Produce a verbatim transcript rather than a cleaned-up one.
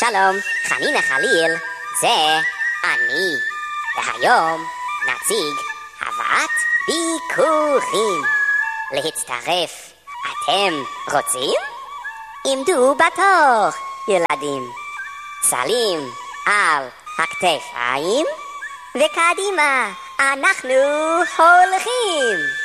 שלום, חנינה חליל, זה אני. והיום נציג הבאת ביקורים. להצטרף, אתם רוצים? עמדו בתור, ילדים. צלים על הכתפיים, וקדימה, אנחנו הולכים.